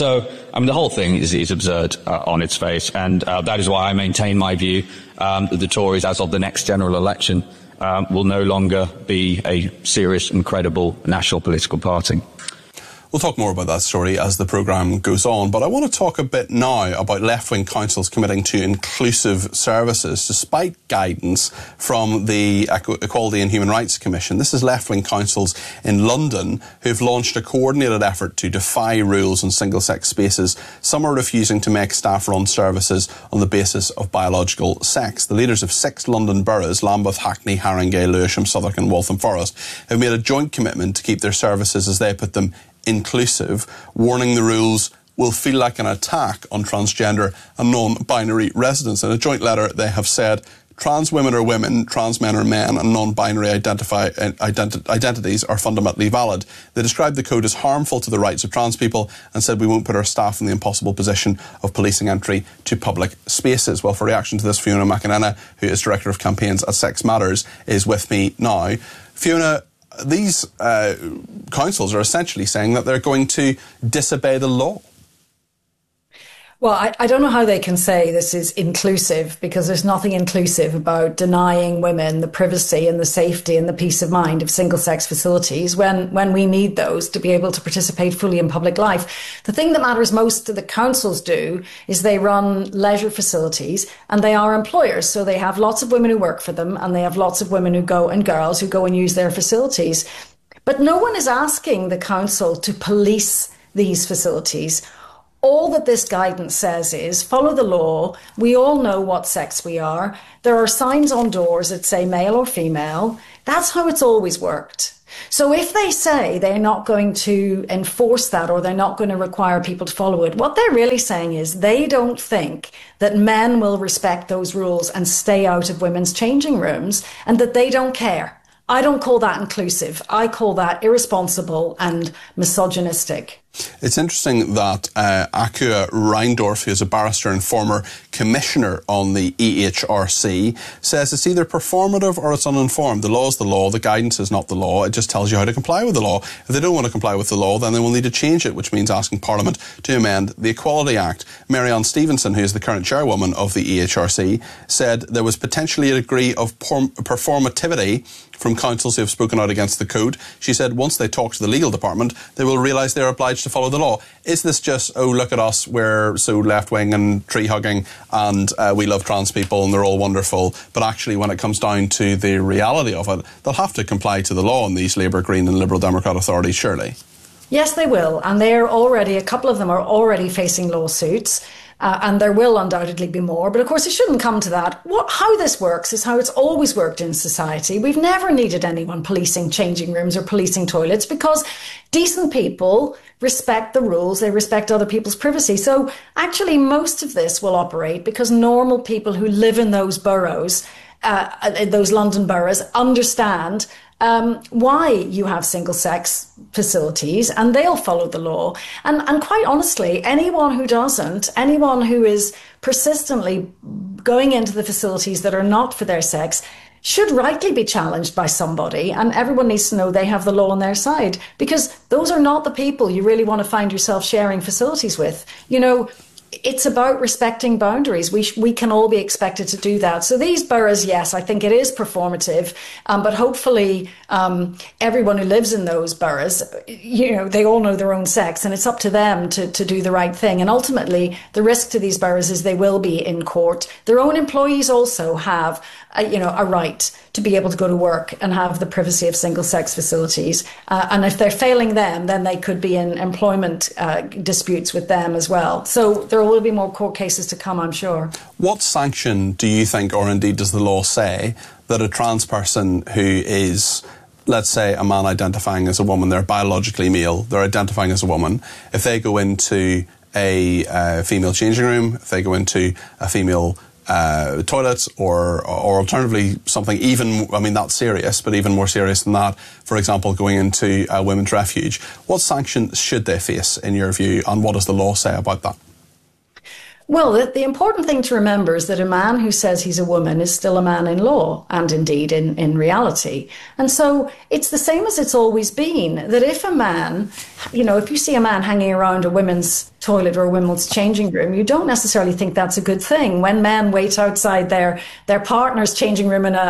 The whole thing is absurd on its face, and that is why I maintain my view that the Tories, as of the next general election, will no longer be a serious and credible national political party. We'll talk more about that story as the programme goes on, but I want to talk a bit now about left-wing councils committing to inclusive services despite guidance from the Equality and Human Rights Commission. This is left-wing councils in London who've launched a coordinated effort to defy rules on single-sex spaces. Some are refusing to make staff-run services on the basis of biological sex. The leaders of 6 London boroughs, Lambeth, Hackney, Haringey, Lewisham, Southwark and Waltham Forest, have made a joint commitment to keep their services, as they put them, inclusive, warning the rules will feel like an attack on transgender and non-binary residents. In a joint letter, they have said trans women are women, trans men are men, and non-binary identities are fundamentally valid. They described the code as harmful to the rights of trans people and said we won't put our staff in the impossible position of policing entry to public spaces. Well, for reaction to this, Fiona McEnena, who is Director of Campaigns at Sex Matters, is with me now. Fiona, these councils are essentially saying that they're going to disobey the law. Well, I don't know how they can say this is inclusive, because there's nothing inclusive about denying women the privacy and the safety and the peace of mind of single-sex facilities when we need those to be able to participate fully in public life. The thing that matters most to the councils do is they run leisure facilities and they are employers. So they have lots of women who work for them and they have lots of women who go and girls who go and use their facilities. But no one is asking the council to police these facilities. All that this guidance says is follow the law. We all know what sex we are. There are signs on doors that say male or female. That's how it's always worked. So if they say they're not going to enforce that or they're not going to require people to follow it, what they're really saying is they don't think that men will respect those rules and stay out of women's changing rooms and that they don't care. I don't call that inclusive. I call that irresponsible and misogynistic. It's interesting that Akua Reindorf, who is a barrister and former commissioner on the EHRC, says it's either performative or it's uninformed. The law is the law, the guidance is not the law, it just tells you how to comply with the law. If they don't want to comply with the law, then they will need to change it, which means asking Parliament to amend the Equality Act. Marianne Stevenson, who is the current chairwoman of the EHRC, said there was potentially a degree of performativity from councils who have spoken out against the code. She said once they talk to the legal department, they will realise they're obliged to follow the law. Is this just, oh, look at us, we're so left-wing and tree-hugging and we love trans people and they're all wonderful, but actually when it comes down to the reality of it, they'll have to comply to the law in these Labour, Green and Liberal Democrat authorities, surely? Yes, they will. And they're already, a couple of them are already facing lawsuits. And there will undoubtedly be more. But of course, it shouldn't come to that. How this works is how it's always worked in society. We've never needed anyone policing changing rooms or policing toilets because decent people respect the rules. They respect other people's privacy. So actually, most of this will operate because normal people who live in those boroughs, those London boroughs, understand why you have single-sex facilities, and they'll follow the law. And quite honestly, anyone who doesn't, anyone who is persistently going into the facilities that are not for their sex, should rightly be challenged by somebody, and everyone needs to know they have the law on their side, because those are not the people you really want to find yourself sharing facilities with. You know, it's about respecting boundaries. We can all be expected to do that. So these boroughs, yes, I think it is performative, but hopefully everyone who lives in those boroughs, you know, they all know their own sex, and it's up to them to do the right thing. And ultimately, the risk to these boroughs is they will be in court. Their own employees also have a right to be able to go to work and have the privacy of single-sex facilities. And if they're failing them, then they could be in employment disputes with them as well. So there will be more court cases to come, I'm sure. What sanction do you think, or indeed does the law say, that a trans person who is, let's say, a man identifying as a woman, they're biologically male, they're identifying as a woman, if they go into a female changing room, if they go into a female toilets, or alternatively something even, I mean, that's serious, but even more serious than that, for example, going into a women's refuge, what sanctions should they face, in your view, and what does the law say about that? Well, the important thing to remember is that a man who says he's a woman is still a man in law, and indeed in reality. And so it's the same as it's always been, that if a man, you know, if you see a man hanging around a women's toilet or a women's changing room, you don't necessarily think that's a good thing. When men wait outside their partner's changing room in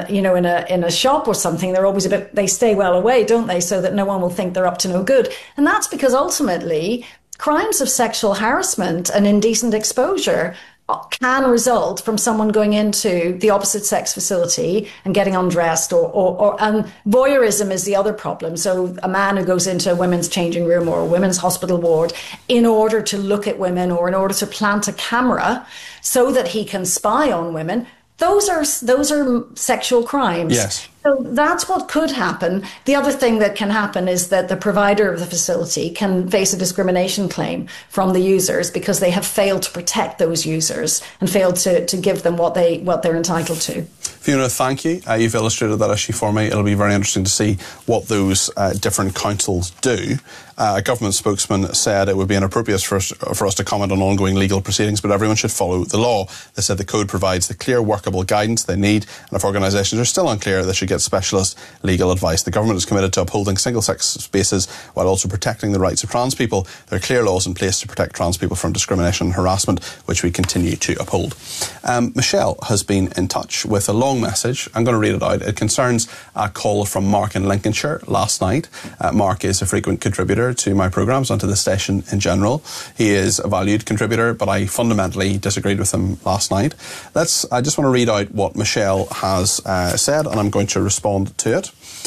a shop or something, they're always they stay well away, don't they, so that no one will think they're up to no good. And that's because ultimately crimes of sexual harassment and indecent exposure can result from someone going into the opposite sex facility and getting undressed, and voyeurism is the other problem. So a man who goes into a women's changing room or a women's hospital ward in order to look at women or in order to plant a camera so that he can spy on women, those are sexual crimes. Yes. So that's what could happen. The other thing that can happen is that the provider of the facility can face a discrimination claim from the users because they have failed to protect those users and failed to give them what they're entitled to. Fiona, thank you. You've illustrated that issue for me. It'll be very interesting to see what those different councils do. A government spokesman said it would be inappropriate for us to comment on ongoing legal proceedings, but everyone should follow the law. They said the code provides the clear, workable guidance they need, and if organisations are still unclear, they should get specialist legal advice. The government is committed to upholding single-sex spaces while also protecting the rights of trans people. There are clear laws in place to protect trans people from discrimination and harassment, which we continue to uphold. Michelle has been in touch with a long message. I'm going to read it out. It concerns a call from Mark in Lincolnshire last night. Mark is a frequent contributor to my programmes and to the station in general. He is a valued contributor, but I fundamentally disagreed with him last night. I just want to read out what Michelle has said, and I'm going to respond to it.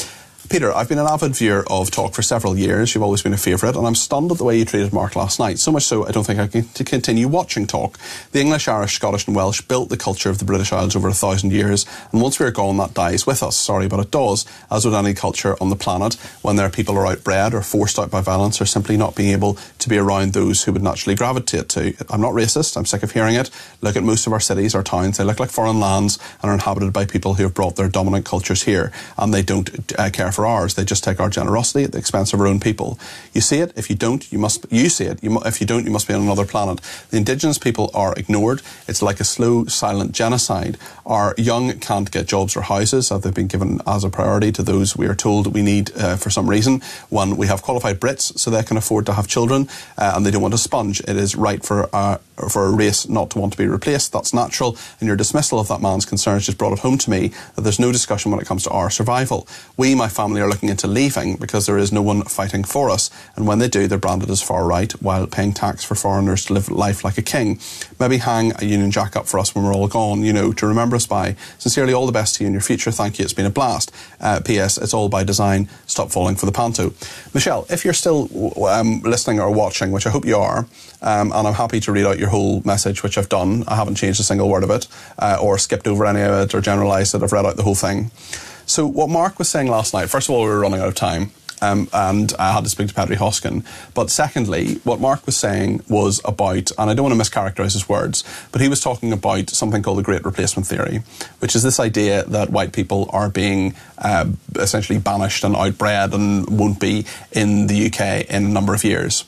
Peter, I've been an avid viewer of Talk for several years. You've always been a favourite, and I'm stunned at the way you treated Mark last night. So much so, I don't think I can continue watching Talk. The English, Irish, Scottish and Welsh built the culture of the British Isles over 1,000 years, and once we're gone, that dies with us. Sorry, but it does, as would any culture on the planet, when their people are outbred or forced out by violence or simply not being able to be around those who would naturally gravitate to. I'm not racist, I'm sick of hearing it. Look at most of our cities, our towns, they look like foreign lands and are inhabited by people who have brought their dominant cultures here, and they don't care for ours. They just take our generosity at the expense of our own people. You see it. If you don't, you must. You see it. If you don't, you must be on another planet. The indigenous people are ignored. It's like a slow, silent genocide. Our young can't get jobs or houses, as they've been given as a priority to those we are told we need for some reason. When we have qualified Brits, so they can afford to have children, and they don't want to sponge. It is right for a race not to want to be replaced. That's natural, and your dismissal of that man's concerns just brought it home to me that there's no discussion when it comes to our survival. We, my family, are looking into leaving because there is no one fighting for us, and when they do, they're branded as far right while paying tax for foreigners to live life like a king. Maybe hang a Union Jack up for us when we're all gone, to remember us by. Sincerely, all the best to you in your future. Thank you. It's been a blast. P.S. It's all by design. Stop falling for the panto. Michelle, if you're still listening or watching, which I hope you are, and I'm happy to read out your whole message, which I've done. I haven't changed a single word of it, or skipped over any of it, or generalised it. I've read out the whole thing. So what Mark was saying last night, first of all, we were running out of time, and I had to speak to Petri Hoskin. But secondly, what Mark was saying was about, and I don't want to mischaracterise his words, but he was talking about something called the Great Replacement Theory, which is this idea that white people are being essentially banished and outbred and won't be in the UK in a number of years.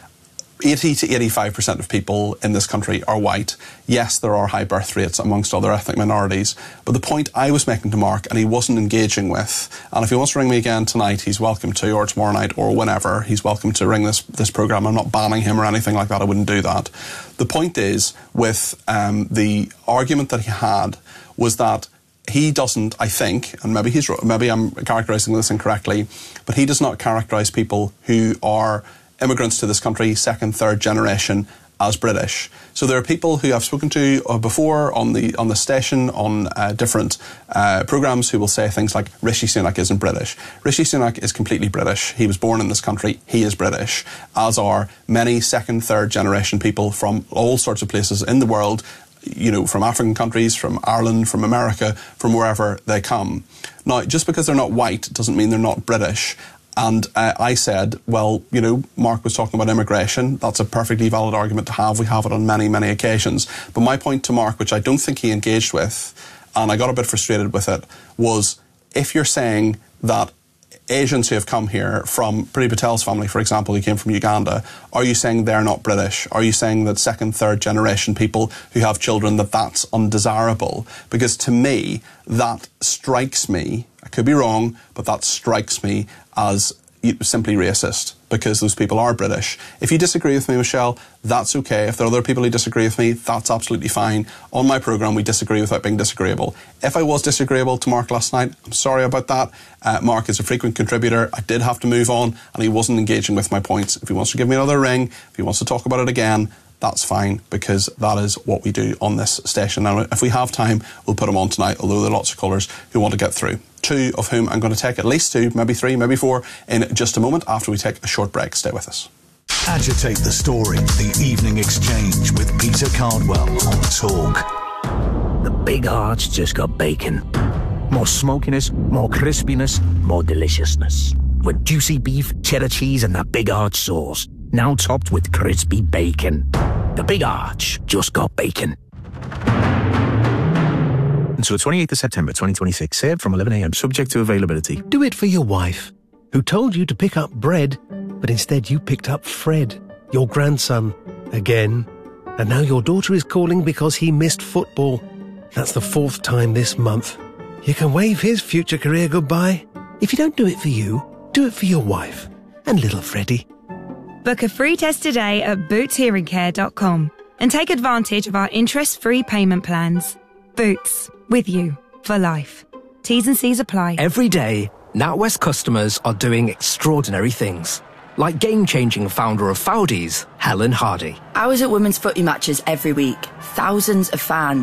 80 to 85% of people in this country are white. Yes, there are high birth rates amongst other ethnic minorities. But the point I was making to Mark, and he wasn't engaging with, and if he wants to ring me again tonight, he's welcome to, or tomorrow night, or whenever, he's welcome to ring this programme. I'm not banning him or anything like that. I wouldn't do that. The point is, with the argument that he had, was that he doesn't, I think, and maybe I'm characterising this incorrectly, but he does not characterise people who are immigrants to this country, second, third generation, as British. So there are people who I've spoken to before on the station, on different programmes, who will say things like, Rishi Sunak isn't British. Rishi Sunak is completely British. He was born in this country. He is British, as are many second, third generation people from all sorts of places in the world, from African countries, from Ireland, from America, from wherever they come. Now, just because they're not white doesn't mean they're not British. And I said, well, Mark was talking about immigration. That's a perfectly valid argument to have. We have it on many, many occasions. But my point to Mark, which I don't think he engaged with, and I got a bit frustrated with it, was if you're saying that Asians who have come here from Priti Patel's family, for example, who came from Uganda, are you saying they're not British? Are you saying that second, third generation people who have children, that's undesirable? Because to me, that strikes me, I could be wrong, but that strikes me as simply racist, because those people are British. If you disagree with me, Michelle, that's okay. If there are other people who disagree with me, that's absolutely fine. On my programme, we disagree without being disagreeable. If I was disagreeable to Mark last night, I'm sorry about that. Mark is a frequent contributor. I did have to move on, and he wasn't engaging with my points. If he wants to give me another ring, if he wants to talk about it again, that's fine, because that is what we do on this station. Now, if we have time, we'll put him on tonight, although there are lots of callers who want to get through. Two of whom I'm going to take at least two, maybe three, maybe four, in just a moment after we take a short break. Stay with us. Agitate the Story, the evening exchange with Peter Cardwell on Talk. The Big Arch just got bacon. More smokiness, more crispiness, more deliciousness. With juicy beef, cheddar cheese and that Big Arch sauce. Now topped with crispy bacon. The Big Arch just got bacon. Until 28th of September 2026, served from 11 a.m, subject to availability. Do it for your wife, who told you to pick up bread, but instead you picked up Fred, your grandson, again. And now your daughter is calling because he missed football. That's the 4th time this month. You can wave his future career goodbye. If you don't do it for you, do it for your wife and little Freddie. Book a free test today at bootshearingcare.com and take advantage of our interest-free payment plans. Boots, with you for life. T's and C's apply. Every day, NatWest customers are doing extraordinary things. Like game-changing founder of Foudies, Helen Hardy. I was at women's footy matches every week. Thousands of fans.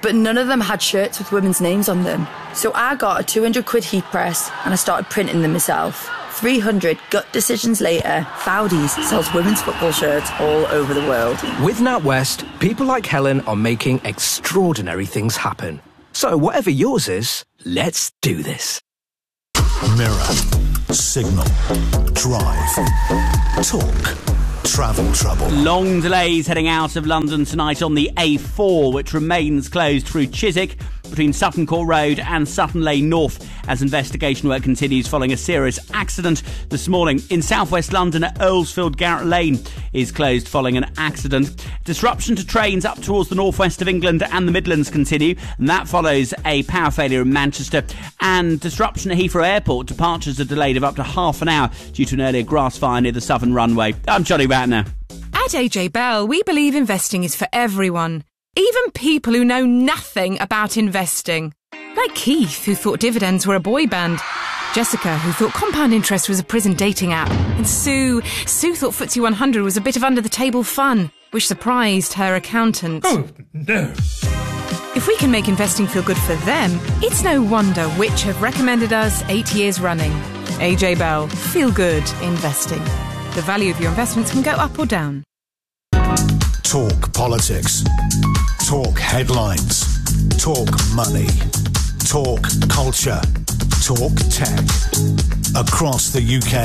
but none of them had shirts with women's names on them. So I got a 200 quid heat press and I started printing them myself. 300 gut decisions later, Fowdies sells women's football shirts all over the world. With NatWest, people like Helen are making extraordinary things happen. So whatever yours is, let's do this. Mirror, Signal, Drive, Talk, Travel Trouble. Long delays heading out of London tonight on the A4, which remains closed through Chiswick between Sutton Court Road and Sutton Lane North as investigation work continues following a serious accident this morning. In southwest London at Earlsfield, Garrett Lane is closed following an accident. Disruption to trains up towards the northwest of England and the Midlands continue, and that follows a power failure in Manchester. And disruption at Heathrow Airport. Departures are delayed of up to half an hour due to an earlier grass fire near the Southern Runway. I'm Johnny Ratner. At AJ Bell, we believe investing is for everyone, even people who know nothing about investing. Like Keith, who thought dividends were a boy band. Jessica, who thought compound interest was a prison dating app. And Sue thought FTSE 100 was a bit of under-the-table fun, which surprised her accountant. Oh, no. If we can make investing feel good for them, it's no wonder which have recommended us 8 years running. AJ Bell, feel good investing. The value of your investments can go up or down. Talk politics. Talk headlines. Talk money. Talk culture. Talk tech. Across the UK.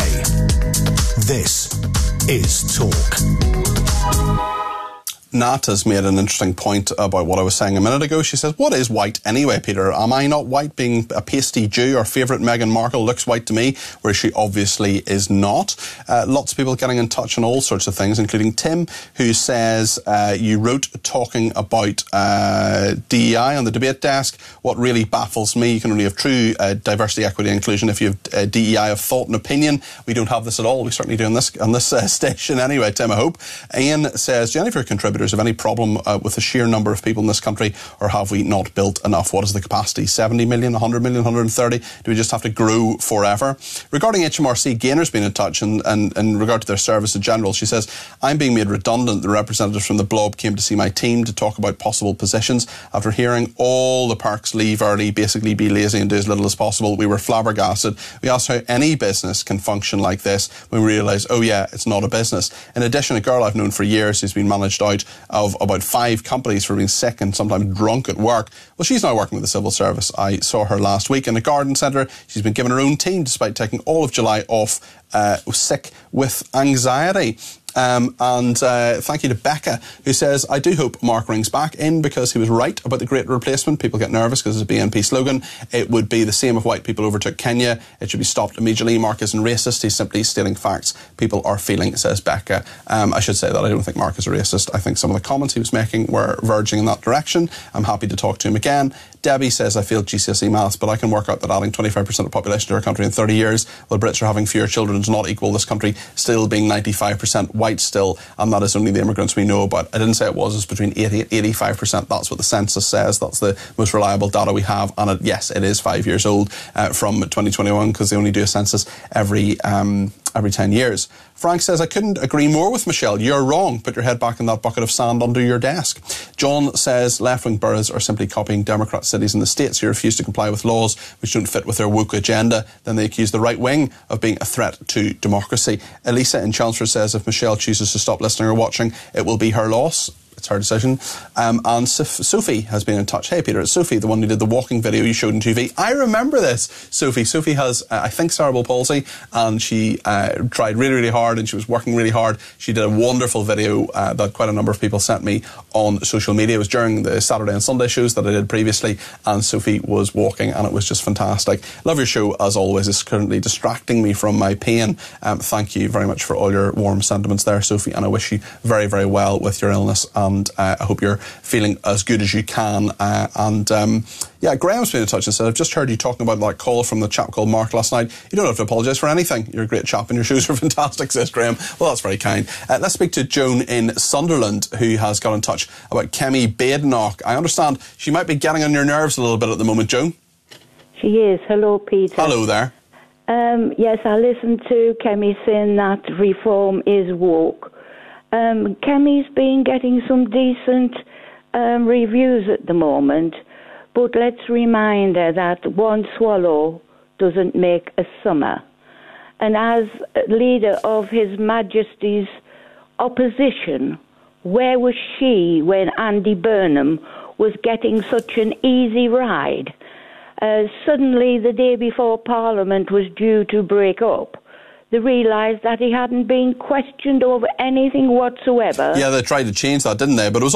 This is Talk. Nat has made an interesting point about what I was saying a minute ago. She says, what is white anyway, Peter? Am I not white? Being a pasty Jew, our favourite Meghan Markle looks white to me, whereas she obviously is not. Lots of people getting in touch on all sorts of things, including Tim, who says, you wrote talking about DEI on the debate desk. What really baffles me, you can only have true diversity, equity and inclusion if you have DEI of thought and opinion. We don't have this at all. We certainly do on this station anyway, Tim, I hope. Ian says, Jennifer, contributors have any problem with the sheer number of people in this country, or have we not built enough? What is the capacity? 70 million, 100 million, 130? Do we just have to grow forever? Regarding HMRC, Gainer's been in touch and in regard to their service in general. She says, I'm being made redundant. The representatives from the Blob came to see my team to talk about possible positions. After hearing all the perks, leave early, basically be lazy and do as little as possible, we were flabbergasted. We asked how any business can function like this when we realised, oh yeah, it's not a business. In addition, a girl I've known for years who's been managed out of about 5 companies for being sick and sometimes drunk at work. Well, she's now working with the civil service. I saw her last week in a garden centre. She's been given her own team despite taking all of July off sick with anxiety. Thank you to Becca, who says, I do hope Mark rings back in because he was right about the great replacement. People get nervous because it's a BNP slogan. It would be the same if white people overtook Kenya. It should be stopped immediately. Mark isn't racist. He's simply stating facts people are feeling, says Becca. I should say that I don't think Mark is a racist. I think some of the comments he was making were verging in that direction. I'm happy to talk to him again. Debbie says, I failed GCSE maths, but I can work out that adding 25% of the population to our country in 30 years, while Brits are having fewer children, does not equal this country still being 95% white still, and that is only the immigrants we know about. I didn't say it was, it's between 80 and 85%. That's what the census says. That's the most reliable data we have, and yes, it is 5 years old from 2021, because they only do a census every 10 years. Frank says, I couldn't agree more with Michelle. You're wrong. Put your head back in that bucket of sand under your desk. John says, left-wing boroughs are simply copying Democrat cities in the States who refuse to comply with laws which don't fit with their woke agenda. Then they accuse the right wing of being a threat to democracy. Elisa in Chelmsford says, if Michelle chooses to stop listening or watching, it will be her loss. It's her decision. And Sophie has been in touch. Hey, Peter, it's Sophie, the one who did the walking video you showed on TV. I remember this, Sophie. Sophie has, I think, cerebral palsy, and she tried really, really hard, and she was working really hard. She did a wonderful video that quite a number of people sent me on social media. It was during the Saturday and Sunday shows that I did previously, and Sophie was walking, and it was just fantastic. Love your show, as always. It's currently distracting me from my pain. Thank you very much for all your warm sentiments there, Sophie, and I wish you very, very well with your illness, and I hope you're feeling as good as you can. Graham's been in touch and said, I've just heard you talking about that call from the chap called Mark last night. You don't have to apologise for anything. You're a great chap and your shows are fantastic, says Graham. Well, that's very kind. Let's speak to Joan in Sunderland, who has got in touch about Kemi Badenoch. I understand she might be getting on your nerves a little bit at the moment, Joan. She is. Hello, Peter. Hello there. Yes, I listened to Kemi saying that reform is woke. Kemi's been getting some decent reviews at the moment, but let's remind her that one swallow doesn't make a summer. And as leader of His Majesty's opposition, where was she when Andy Burnham was getting such an easy ride? Suddenly, the day before Parliament was due to break up, they realised that he hadn't been questioned over anything whatsoever. Yeah, they tried to change that, didn't they? But it was